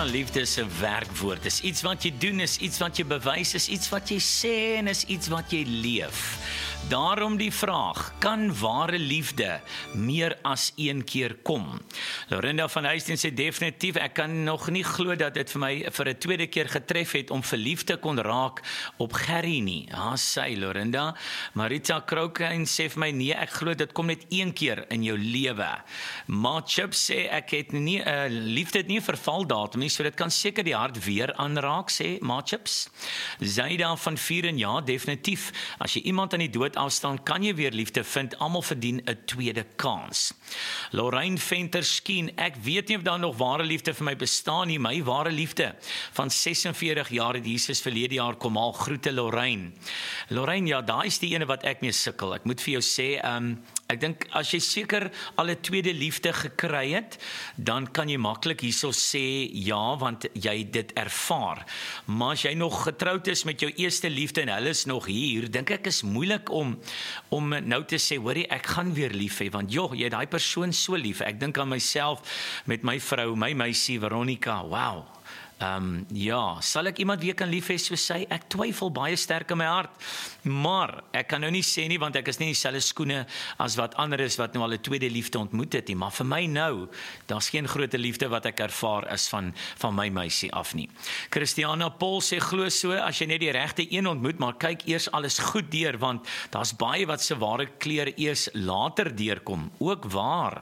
liefde is 'n werkwoord. Is iets wat jy doen, is iets wat jy bewys, is iets wat jy sê en is iets wat jy leef. Daarom die vraag, kan ware liefde meer as een keer kom? Lorinda van Huisteen sê definitief, ek kan nog nie glo dat dit vir my vir 'n tweede keer getref het om verlief te kon raak op Gerry nie. Ja, sy Lorinda. Marita Kroukheim sê vir my, nee, ek glo dit kom net een keer in jou lewe. Maar Chips sê, ek het nie, liefde het nie 'n vervaldatum nie, so dit kan seker die hart weer aanraak, sê Ma Chips. Zaida van Vieren, ja, definitief. As jy iemand aan die dood afstaan, kan jy weer liefde vind. Almal verdien 'n tweede kans. Lorraine Venter Skien, ek weet nie of daar nog ware liefde vir my bestaan nie. My ware liefde van 46 jaar het Jesus verlede jaar kom haal. Groete Lorraine. Lorraine, ja, daai is die ene wat ek mee sukkel. Ek moet vir jou sê, ek dink as jy seker al 'n tweede liefde gekry het, dan kan jy maklik hierso sê ja, want jy dit ervaar. Maar as jy nog getroud is met jou eerste liefde en hulle is nog hier, dink ek is moeilik om nou te sê, hoorie, ek gaan weer lief hê, want joh, jy het daai persoon so lief. Ek dink aan myself met my vrou, my meisie Veronica. Wow. Ja, sal ek iemand weer kan lief hê soos sy? Ek twyfel baie sterk in my hart, maar ek kan nou nie sê nie, want ek is nie in dieselfde skoene as wat ander is wat nou al 'n tweede liefde ontmoet het nie, maar vir my nou, daar's geen groter liefde wat ek ervaar is van my meisie af nie. Christiana Paul sê, glo so, as jy net die regte een ontmoet, maar kyk eers alles goed deur, want daar's baie wat se ware kleur eers later deurkom, ook waar.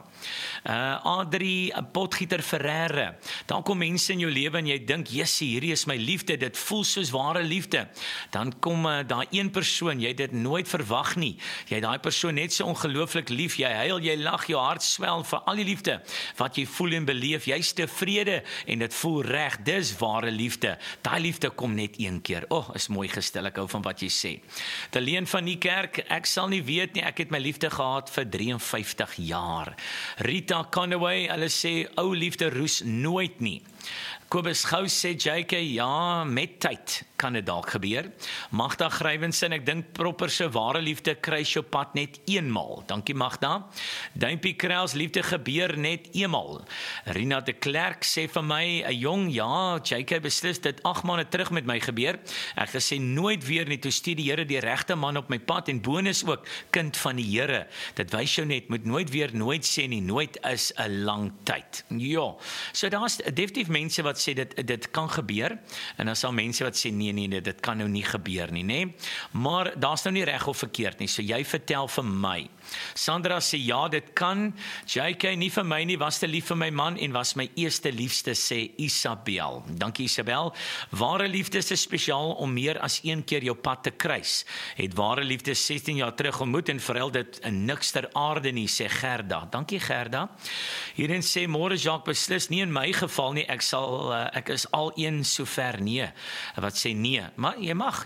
Adrie Potgieter Ferreira, dan kom mense in jou lewe en jy dink, jessie, hierdie is my liefde, dit voel soos ware liefde. Dan kom daai een persoon, jy het dit nooit verwag nie. Jy het daai persoon net so ongelooflik lief, jy huil, jy lag, jou hart swel vir al die liefde wat jy voel en beleef. Jy's tevrede en dit voel reg. Dis ware liefde. Daai liefde kom net een keer. Is mooi gestel, ek hou van wat jy sê. Deleen van die kerk, ek sal nie weet nie, ek het my liefde gehad vir 53 jaar. Rita Conaway, hulle sê, ou liefde roes nooit nie. Kobus Gous sê, JK, ja, met tyd kan dit dalk gebeur. Magda Grywensin, ek dink proper se ware liefde kruis jou pad net eenmal. Dankie Magda. Duimpie Kraus, liefde gebeur net eenmal. Rina de Klerk sê vir my, 'n jong, ja, JK beslis dit 8 maande terug met my gebeur. Ek gesê nooit weer nie, toe stuur die Here die regte man op my pad en bonus ook kind van die Here. Dit wys jou net, moet nooit weer nooit sê nie, nooit is 'n lang tyd. Ja, so daar's definitief mense wat sê dit kan gebeur, en dan sal mense wat sê nee, dit kan nou nie gebeur nie, nê? Maar daar's nou nie reg of verkeerd nie, so jy vertel vir my. Sandra sê, ja, dit kan. JK, nie vir my nie, was te lief vir my man en was my eerste liefste, sê Isabel. Dankie Isabel. Ware liefde is spesiaal om meer as een keer jou pad te kruis. Het ware liefde 16 jaar terug ontmoet en verhuil dit in niks ter aarde nie, sê Gerda. Dankie Gerda. Hierin sê, môre Jacques, beslis nie in my geval nie, ek is al een sover nee, wat sê nee, maar jy mag.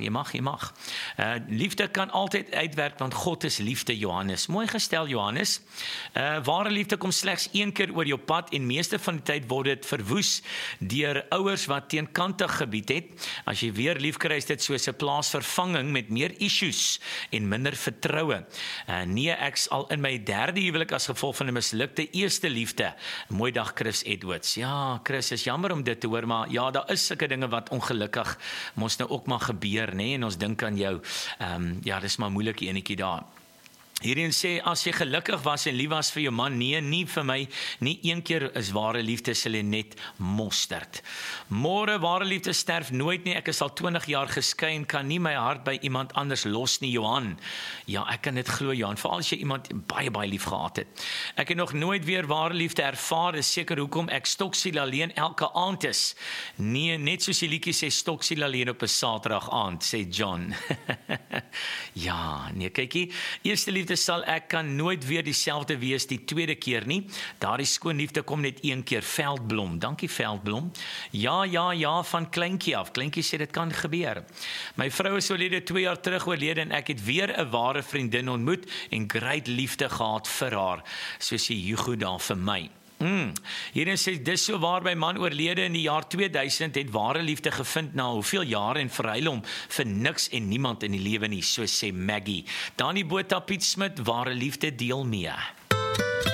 Liefde kan altyd uitwerk, want God is liefde, Johannes. Mooi gestel, Johannes. Ware liefde kom slegs een keer oor jou pad en meeste van die tyd word dit verwoes deur ouers wat teenkantig gebied het. As jy weer lief kry, is dit soos 'n plaasvervanging met meer issues en minder vertroue. Nee, ek's al in my 3de huwelik as gevolg van 'n mislukte eerste liefde. Mooi dag, Chris Edwards. Ja, Chris, is jammer om dit te hoor, maar ja, daar is sulke dinge wat ongelukkig mos nou ook maar gebeur, nê, en ons dink aan jou. Ja, dis maar moeilike enetjie daar. Hierin sê, as jy gelukkig was en lief was vir jou man, nee, nie vir my, nie een keer is ware liefde, sal jy net mosterd. Môre, ware liefde sterf nooit nie, ek is al 20 jaar geskei en kan nie my hart by iemand anders los nie, Johan. Ja, ek kan dit glo, Johan, veral as jy iemand baie lief gehad het. Ek het nog nooit weer ware liefde ervaar, is seker hoekom ek stoksiel alleen elke aand is. Nee, net soos die liedjie sê, stoksiel alleen op 'n Saterdag aand, sê John. Ja, nee, kykie, eerste liefde sal ek kan nooit weer dieselfde wees die tweede keer nie. Daardie skoon liefde kom net een keer. Veldblom, dankie Veldblom. Ja, van kleintjie af. Kleintjie sê dit kan gebeur. My vrou is oorlede 2 jaar terug oorlede en ek het weer 'n ware vriendin ontmoet en great liefde gehad vir haar. So sê Hugo daar vir my. Hierin sê, dis so waar my man oorlede in die jaar 2000 het ware liefde gevind na hoeveel jare en verhuil hom vir niks en niemand in die lewe nie, so sê Maggie. Dani Botha Piet Smit, ware liefde deel mee.